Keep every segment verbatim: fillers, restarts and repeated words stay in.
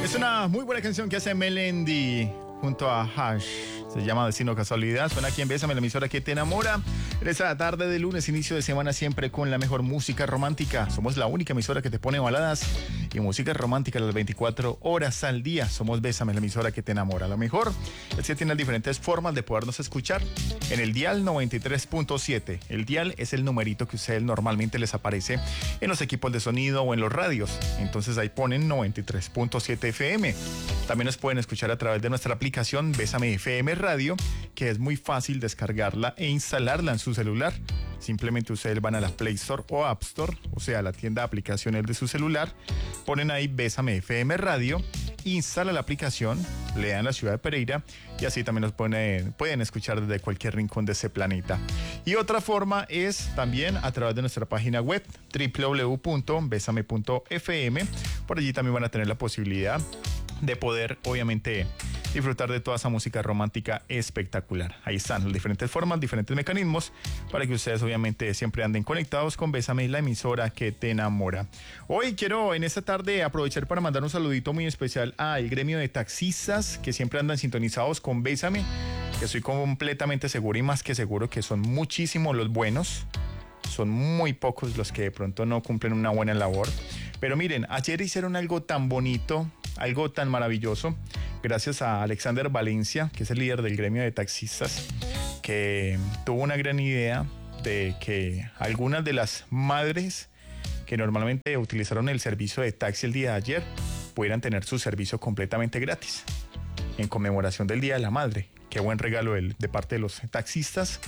Es una muy buena canción que hace Melendi junto a Hash. Se llama Destino Casualidad. Suena aquí en Bésame, la emisora que te enamora. En esta tarde de lunes, inicio de semana, siempre con la mejor música romántica. Somos la única emisora que te pone baladas y música romántica las veinticuatro horas al día. Somos Bésame, la emisora que te enamora. Lo mejor es que tienes diferentes formas de podernos escuchar. En el dial noventa y tres punto siete. El dial es el numerito que a ustedes normalmente les aparece en los equipos de sonido o en los radios. Entonces ahí ponen noventa y tres punto siete F M. También nos pueden escuchar a través de nuestra aplicación Bésame F M Radio, que es muy fácil descargarla e instalarla en su celular. Simplemente ustedes van a la Play Store o App Store, o sea, la tienda de aplicaciones de su celular, ponen ahí Bésame F M Radio, instala la aplicación, le dan la ciudad de Pereira y así también nos pueden, pueden escuchar desde cualquier rincón de ese planeta. Y otra forma es también a través de nuestra página web doble u doble u doble u punto besame punto f m. Por allí también van a tener la posibilidad de poder, obviamente, disfrutar de toda esa música romántica espectacular. Ahí están las diferentes formas, diferentes mecanismos para que ustedes obviamente siempre anden conectados con Bésame, la emisora que te enamora. Hoy quiero en esta tarde aprovechar para mandar un saludito muy especial al gremio de taxistas que siempre andan sintonizados con Bésame, que estoy completamente seguro y más que seguro que son muchísimos los buenos. Son muy pocos los que de pronto no cumplen una buena labor. Pero miren, ayer hicieron algo tan bonito, algo tan maravilloso, gracias a Alexander Valencia, que es el líder del gremio de taxistas, que tuvo una gran idea de que algunas de las madres que normalmente utilizaron el servicio de taxi el día de ayer pudieran tener su servicio completamente gratis, en conmemoración del Día de la Madre. Qué buen regalo el, de parte de los taxistas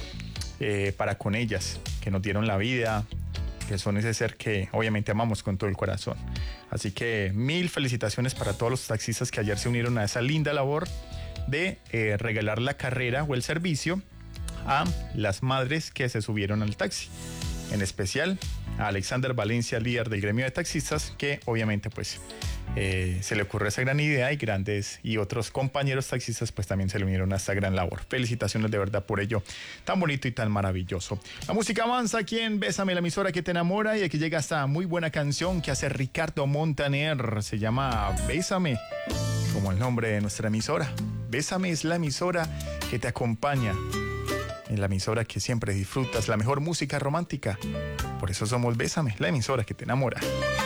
eh, para con ellas, que nos dieron la vida, que son ese ser que obviamente amamos con todo el corazón. Así que mil felicitaciones para todos los taxistas que ayer se unieron a esa linda labor de eh, regalar la carrera o el servicio a las madres que se subieron al taxi. En especial a Alexander Valencia, líder del gremio de taxistas, que obviamente pues eh, se le ocurrió esa gran idea y grandes y otros compañeros taxistas pues también se le unieron a esta gran labor. Felicitaciones de verdad por ello tan bonito y tan maravilloso. La música avanza aquí en Bésame, la emisora que te enamora, y aquí llega esta muy buena canción que hace Ricardo Montaner. Se llama Bésame, como el nombre de nuestra emisora. Bésame es la emisora que te acompaña, en la emisora que siempre disfrutas la mejor música romántica. Por eso somos Bésame, la emisora que te enamora.